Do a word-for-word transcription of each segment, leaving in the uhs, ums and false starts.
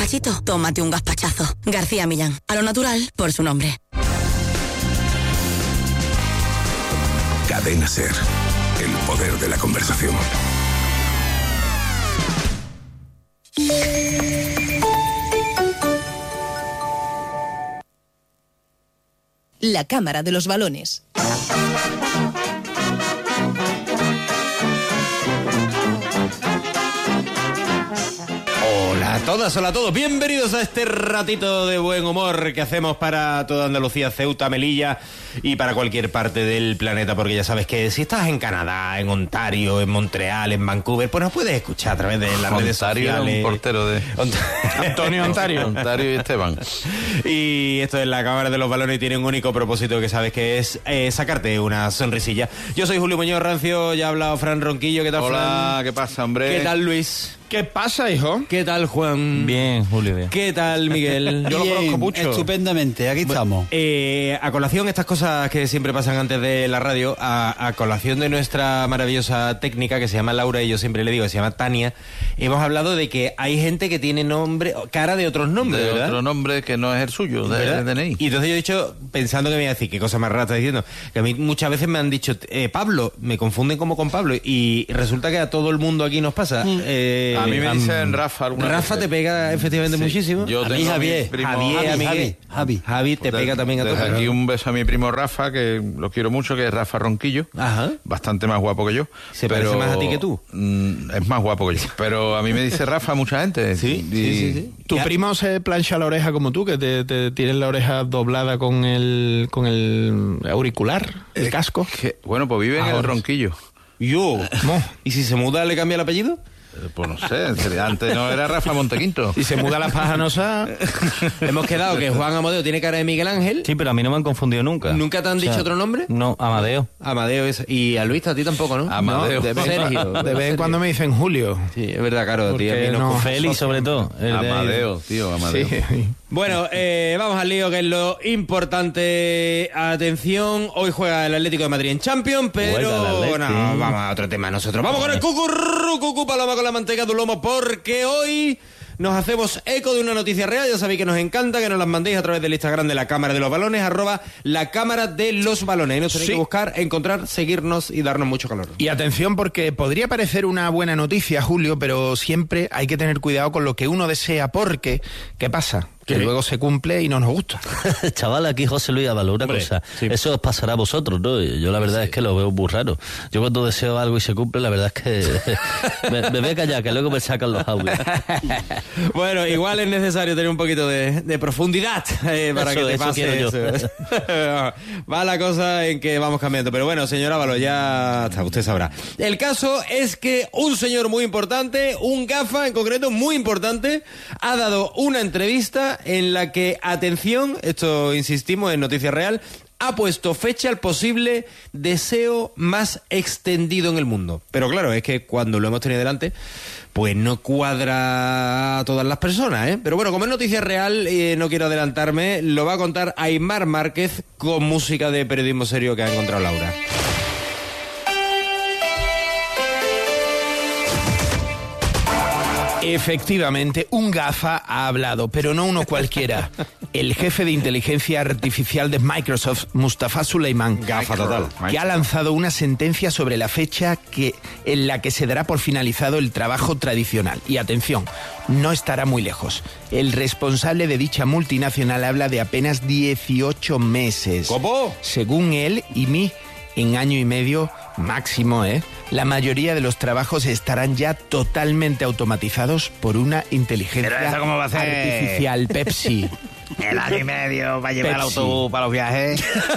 gazpachito? Tómate un gazpachazo. García Millán, a lo natural por su nombre. Cadena SER, el poder de la conversación. La Cámara de los Balones. Hola a todas, hola a todos, bienvenidos a este ratito de buen humor que hacemos para toda Andalucía, Ceuta, Melilla y para cualquier parte del planeta, porque ya sabes que si estás en Canadá, en Ontario, en Montreal, en Vancouver, pues nos puedes escuchar a través de las redes Ontario, sociales. Un portero de Ont- Antonio Ontario, Ontario y Esteban. Y esto es la Cámara de los Balones y tiene un único propósito que sabes que es eh, sacarte una sonrisilla. Yo soy Julio Muñoz Rancio, ya ha hablado Fran Ronquillo, ¿qué tal, Hola, Fran? ¿qué pasa, hombre? ¿Qué tal, Luis? ¿Qué pasa, hijo? ¿Qué tal, Juan? Bien, Julio, bien. ¿Qué tal, Miguel? Yo lo conozco mucho. Estupendamente, aquí estamos. Eh, a colación, estas cosas que siempre pasan antes de la radio, a, a colación de nuestra maravillosa técnica que se llama Laura, y yo siempre le digo que se llama Tania, hemos hablado de que hay gente que tiene nombre, cara de otros nombres, De ¿verdad? otro nombre que no es el suyo, de ¿verdad? D N I. Y entonces yo he dicho, pensando que me iba a decir, qué cosa más rara está diciendo, que a mí muchas veces me han dicho, eh, Pablo, me confunden como con Pablo, y resulta que a todo el mundo aquí nos pasa. Eh, A mí me a- dicen Rafa alguna Rafa vez. te pega efectivamente Sí. muchísimo. Yo A tengo mí a mi Javier. primo- Javier, Javi, a Miguel. Javi, Javi. Javi te Desde- pega también a desde todos. aquí un beso a mi primo Rafa, que lo quiero mucho, que es Rafa Ronquillo. Ajá. Bastante más guapo que yo. ¿Se pero, parece más a ti que tú? mm, es más guapo que yo. Pero a mí me dice Rafa mucha gente. Sí, Y- sí, sí, sí. ¿Tu Ya. primo se plancha la oreja como tú, que te, te tienes la oreja doblada con el, con el auricular, el casco? que- bueno, pues vive en el Ahora. Ronquillo. Yo. Mo. ¿Y si se muda le cambia el apellido? Eh, Pues no sé, sería- antes no era Rafa Montequinto. Y se muda la pajanosa. Hemos quedado que Juan Amadeo tiene cara de Miguel Ángel. Sí, pero a mí no me han confundido nunca. ¿Nunca te han O sea, dicho otro nombre? No, Amadeo. Amadeo es. Y a Luis, a ti tampoco, ¿no? Amadeo. No, de vez, Sergio. De vez en cuando me dicen Julio. Sí, es verdad, claro, a ti a Porque mí no. no. Félix, sobre todo. el de- Amadeo, tío, Amadeo. Sí. Bueno, eh, vamos al lío, que es lo importante. Atención, hoy juega el Atlético de Madrid en Champions, Juega el pero Atleti. no, vamos a otro tema nosotros. Vamos con el cucurru, cucu paloma con la manteca de un lomo, porque hoy nos hacemos eco de una noticia real. Ya sabéis que nos encanta que nos las mandéis a través del Instagram de la Cámara de los Balones, arroba la Cámara de los Balones. Ahí nos tenéis Sí. que buscar, encontrar, seguirnos y darnos mucho calor. Y atención, porque podría parecer una buena noticia, Julio, pero siempre hay que tener cuidado con lo que uno desea, porque, ¿qué pasa? Que ¿Qué? luego se cumple y no nos gusta. Chaval, aquí José Luis Ábalos, una Hombre, cosa. sí. Eso os pasará a vosotros, ¿no? Yo la verdad es que lo veo muy raro. Yo cuando deseo algo y se cumple, la verdad es que me, me voy a callar, que luego me sacan los audios. Bueno, igual es necesario tener un poquito de, de profundidad eh, para Eso- que te eso pase quiero yo. eso. Va la cosa en que vamos cambiando. Pero bueno, señor Ábalos, ya está, usted sabrá. El caso es que un señor muy importante, un gafa en concreto muy importante, ha dado una entrevista en la que, atención, esto insistimos, en noticia real, ha puesto fecha al posible deseo más extendido en el mundo. Pero claro, es que cuando lo hemos tenido delante, pues no cuadra a todas las personas, ¿eh? Pero bueno, como es noticia real, eh, no quiero adelantarme, lo va a contar Aimar Márquez con música de periodismo serio que ha encontrado Laura. Efectivamente, un gafa ha hablado, pero no uno cualquiera. El jefe de inteligencia artificial de Microsoft, Mustafa Suleyman, Gafa total. que ha lanzado una sentencia sobre la fecha que, en la que se dará por finalizado el trabajo tradicional. Y atención, no estará muy lejos. El responsable de dicha multinacional habla de apenas dieciocho meses. ¿Cómo? Según él y mí, en año y medio máximo, ¿eh? La mayoría de los trabajos estarán ya totalmente automatizados por una inteligencia ¿Pero eso cómo va a ser? artificial. Pepsi. El año y medio va a llevar el Pepsi. autobús para los viajes.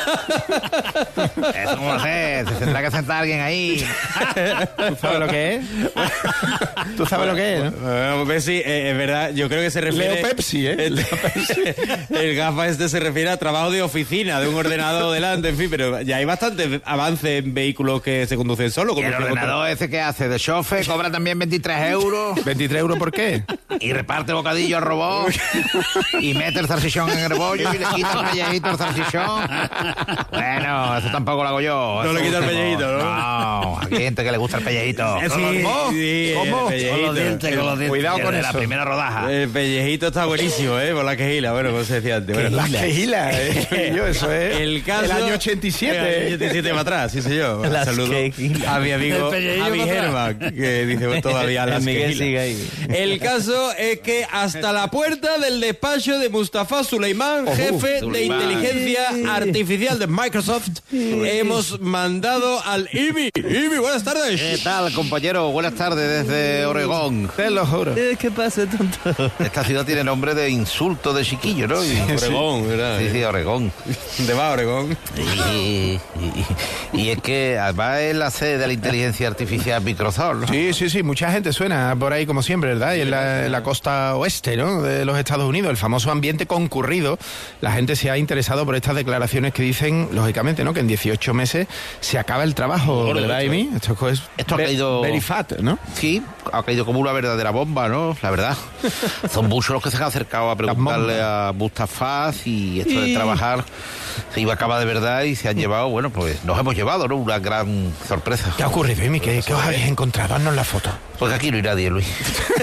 Eso cómo va a ser. Se tendrá que sentar alguien ahí. ¿Tú sabes lo que es? ¿Tú sabes lo que es, no? Bueno, Pepsi, eh, es verdad, yo creo que se refiere... Leo Pepsi, ¿eh? El, el gafa este se refiere a trabajo de oficina, de un ordenador delante, en fin, pero ya hay bastante avance en vehículos que se conducen solo. ¿Y Como el se ordenador ese que hace de chofe cobra también veintitrés euros? ¿veintitrés euros por qué? Y reparte bocadillo al robot. Y mete el salchichón salchichón en el bollo y le quita el pellejito al salchichón. Bueno, eso tampoco lo hago yo. No eso le quita el último. pellejito, ¿no? No, hay gente que le gusta el pellejito. Sí, sí, ¿Cómo? el pellejito. Con los dientes, con los dientes. Cuidado con Desde la eso. primera rodaja. El pellejito está buenísimo, ¿eh? Por la quejila, bueno, como se decía antes. Bueno, Las quejilas, eh. Yo, eso es El caso... el año ochenta y siete. El año ochenta y siete para atrás, sí, señor. Las Saludo quejilas. a mi amigo El pellejillo Javi para Herman, que dice todavía las Miguel quejilas. sigue ahí. El caso es que hasta la puerta del despacho de Mustafa Suleimán, jefe de Suleimán. inteligencia artificial de Microsoft, hemos mandado al I B I. I B I, buenas tardes. ¿Qué tal, compañero? Buenas tardes desde Oregón. Te lo juro. Eh, ¿Qué pasa, tonto? Esta ciudad tiene nombre de insulto de chiquillo, ¿no? Y- Oregón, ¿verdad? Sí, sí, Oregón. ¿Dónde va Oregón? Y, y- y es que además es la sede de la inteligencia artificial Microsoft, ¿no? Sí, sí, sí, mucha gente suena por ahí como siempre, ¿verdad? Y en la, en la costa oeste, ¿no? De los Estados Unidos, el famoso ambiente concurrido. La gente se ha interesado por estas declaraciones que dicen, lógicamente, ¿no? Que en dieciocho meses se acaba el trabajo, Gordo, ¿verdad, esto, Amy? Esto es Esto ha ve- caído- very fat, ¿no? Sí, ha caído como una verdadera bomba, ¿no? La verdad. Son muchos los que se han acercado a preguntarle a Mustafa si esto de trabajar se iba a acabar de verdad y se han llevado, bueno, pues nos hemos llevado, ¿no? Una gran sorpresa. ¿Qué ha ocurrido, Amy? ¿Qué, qué os habéis encontrado? Haznos la foto. Porque aquí no hay nadie, Luis.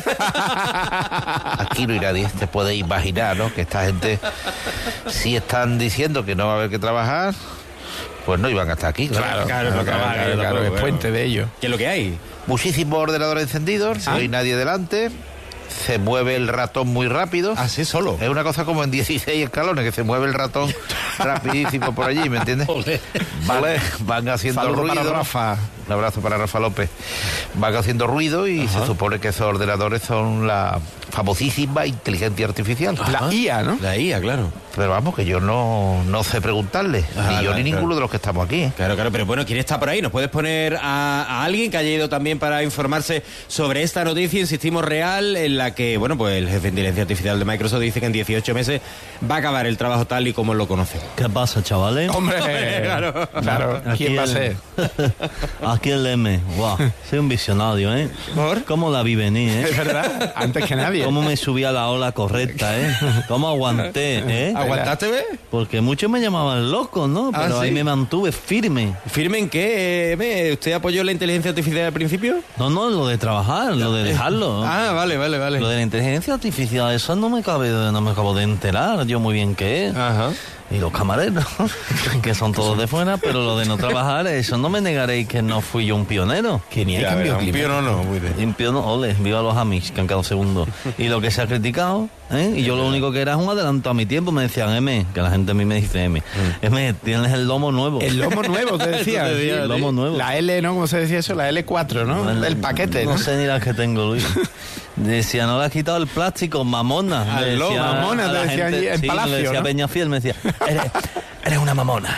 Aquí no hay nadie. Te puedes imaginar, ¿no? Que esta gente, si están diciendo que no va a haber que trabajar, pues no iban hasta aquí. claro, Claro, claro, no claro, trabaja, claro, yo claro, tampoco, es pero- puente de ello. ¿Qué es lo que hay? Muchísimos ordenadores encendidos, no hay nadie delante, se mueve el ratón muy rápido. Así solo. Es una cosa como en dieciséis escalones, que se mueve el ratón rapidísimo por allí, ¿me entiendes? Van, van haciendo Saludo ruido. para Rafa. Un abrazo para Rafa López. Van haciendo ruido y se supone que esos ordenadores son la famosísima inteligencia artificial. La I A, ¿no? La I A, claro. Pero vamos, que yo no, no sé preguntarle, Ah, ni yo claro, ni ninguno claro. de los que estamos aquí, ¿eh? Claro, claro, pero bueno, ¿quién está por ahí? ¿Nos puedes poner a, a alguien que haya ido también para informarse sobre esta noticia, insistimos, real, en la que, bueno, pues el jefe de inteligencia artificial de Microsoft dice que en dieciocho meses va a acabar el trabajo tal y como lo conocemos? ¿Qué pasa, chavales? Hombre, Claro. claro. ¿Quién va a el- ser? Aquí el M. Guau, soy un visionario, ¿eh? ¿Por? ¿Cómo la vi venir, Es eh? verdad, antes que nadie. ¿Cómo me subí a la ola correcta, eh? ¿Cómo aguanté, eh? ¿Aguantaste, ve? Porque muchos me llamaban loco, ¿no? Ah, Pero ahí ¿sí? me mantuve firme. ¿Firme en qué? eh, ¿Usted apoyó la inteligencia artificial al principio? No, no, lo de trabajar, lo de dejarlo. Ah, vale, vale, vale. Lo de la inteligencia artificial, eso no me cabe, no me acabo de enterar yo muy bien qué es. Ajá. Y los camareros, que son todos de fuera, pero lo de no trabajar, eso no me negaréis que no fui yo un pionero. Que ni hay Ya, cambio verá, un climático. pío no, no, muy bien. Y un piono, ole, viva los Amish, que han quedado segundos. Y lo que se ha criticado, ¿eh? Y yo lo único que era es un adelanto a mi tiempo, me decían, M, que la gente a mí me dice M, M, tienes el lomo nuevo. El lomo nuevo, te decía. Eso te decía, Sí, el lomo nuevo. La L, ¿no? ¿Cómo se decía eso? La L cuatro, ¿no? El- El paquete, ¿no? No sé ni las que tengo, Luis. Decía, no le has quitado el plástico, mamona. Al Le lomo, decía mamona, a te la decía gente- allí en sí, Palacio, le decía ¿no? Peñafiel, me decía, eres, eres una mamona.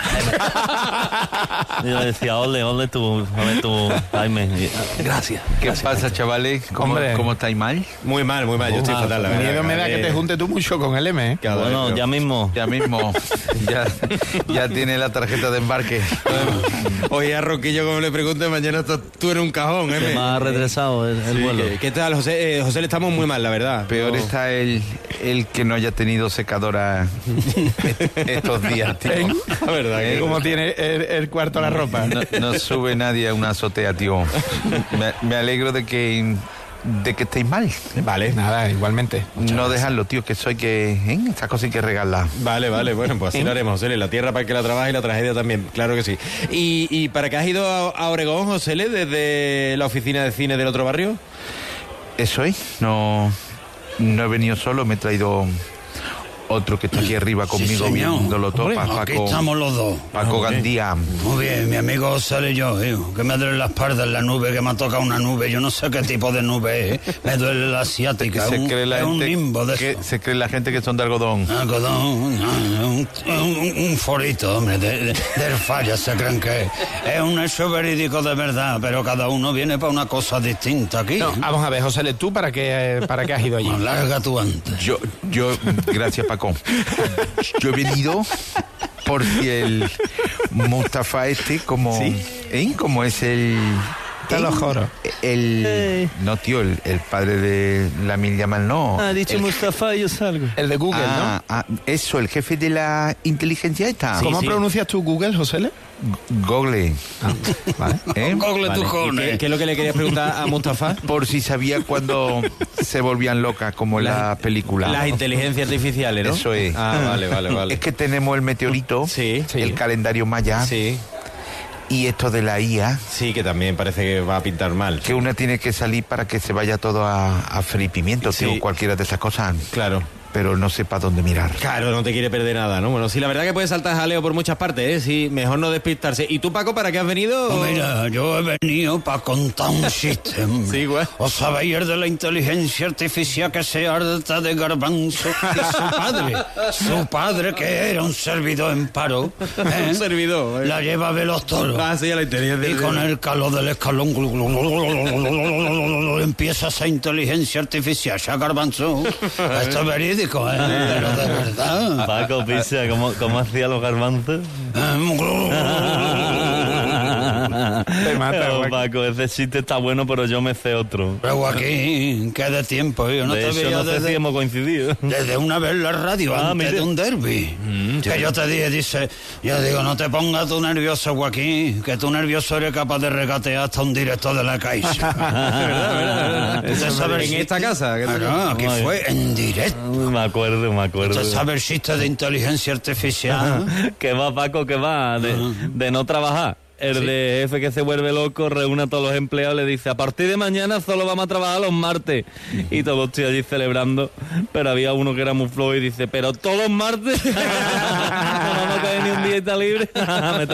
Y yo le decía, ole, ole tú, ole tú, Jaime. Y, gracias. ¿Qué pasa, chavales? ¿Cómo, Hombre. ¿Cómo estáis mal? Muy mal, muy mal. Yo estoy Ah, fatal, la verdad. Miedo me da que Eh, te junte tú mucho con el M, ¿eh? cada vez Bueno, peor. ya mismo. Ya mismo, ya, ya tiene la tarjeta de embarque. Oye, a Roquillo, como le pregunte, mañana estás tú en un cajón, ¿eh? Se me ha retrasado el, el Sí, vuelo. ¿qué, qué tal, José? Eh, José, le estamos muy mal, la verdad. Peor No. está el, el que no haya tenido secadora estos días, tío. La verdad que... ¿Cómo tiene el, el cuarto la ropa? No, no sube nadie a una azotea, tío. Me, me alegro de que de que estéis mal. Vale, Nada, igualmente. No dejarlo, tío, que eso hay que... ¿eh? Estas cosas hay que regalar. vale, vale. Bueno, pues así lo haremos, José. La tierra para que la trabaje y la tragedia también, claro que sí. ¿Y, y para qué has ido a, a Oregón, José, desde la oficina de cine del otro barrio? Eso es. No, no he venido solo, me he traído otro que está aquí arriba conmigo Sí, señor. viéndolo todo. Hombre, Pa- aquí Paco, estamos los dos. Paco Gandía. Muy bien, mi amigo José y yo, hijo, que me duele la espalda en la nube, que me ha tocado una nube. Yo no sé qué tipo de nube es. ¿eh? Me duele la asiática. Se un, cree la es un gente limbo de que, eso. se cree la gente que son de algodón. Algodón, un, un, un forito, hombre, de, de, del falla se creen que es. Es un hecho verídico de verdad, pero cada uno viene para una cosa distinta aquí. No, vamos a ver, José, ¿tú para qué, eh, para qué has ido allí? No, larga tú antes. Yo, yo, gracias Paco. Yo he venido por si el Mustafa este, como, ¿Sí? ¿eh? como es el gusta los joros. El, Eh. no, tío, el, el padre de Lamine Yamal, no. Ha dicho El- Mustafa y yo salgo. El de Google, ah, ah, eso, el jefe de la inteligencia esta. ¿no? ¿Cómo sí. pronuncias tú Google, José? Google. Vale. ¿Eh? Google Vale, tu ¿y cone. ¿Qué, qué es lo que le querías preguntar a Mustafa? Por si sabía cuando se volvían locas, como en la película. Las inteligencias artificiales, ¿no? Eso es. Ah, vale, vale, vale. Es que tenemos el meteorito, Sí, Sí. el calendario maya sí, y esto de la I A, sí, que también parece que va a pintar mal. que una tiene que salir para que se vaya todo a, a freír pimiento, Sí. tío, cualquiera de esas cosas. Claro. Pero no sepa dónde mirar. Claro, no te quiere perder nada, ¿no? Bueno, sí, la verdad que puede saltar jaleo por muchas partes, ¿eh? Sí, mejor no despistarse. ¿Y tú, Paco, para qué has venido? Pues mira, yo he venido para contar un chiste. Sí, güey. ¿Os sabéis el de la inteligencia artificial que se harta de garbanzo? Y su padre, su padre que era un servidor en paro, ¿eh? Un servidor, ¿eh? la lleva a ver los toros. Ah, sí, a la inteligencia. Y con el calor del escalón empieza esa inteligencia artificial, ya garbanzo. Esto es verídico, ¿eh? Pero de verdad. Paco, pisa, ¿cómo, cómo hacía los garbanzos? Te mata, Pero, Joaquín. Paco, ese chiste está bueno, pero yo me sé otro. Pero Joaquín, qué de tiempo, yo no de te hecho, veía no sé desde, si hemos coincidido. desde una vez la radio, Ah, antes mire. de un derbi. que yo te dije, dice, yo digo, no te pongas tú nervioso, Joaquín, que tú nervioso eres capaz de regatear hasta un directo de la Caixa. ¿Verdad, verdad, verdad? ¿Usted sabe el En chiste? esta casa. que Ah, tengo. no, aquí Ay. fue en directo. Me acuerdo, me acuerdo. ¿Usted sabe el chiste de inteligencia artificial? Que va, Paco, que va, de, de no trabajar. El de jefe que se vuelve loco reúne a todos los empleados y le dice, a partir de mañana solo vamos a trabajar los martes. Y todos estoy allí celebrando, pero había uno que era muy flojo y dice, pero todos los martes no vamos a caer ni un día libre. Me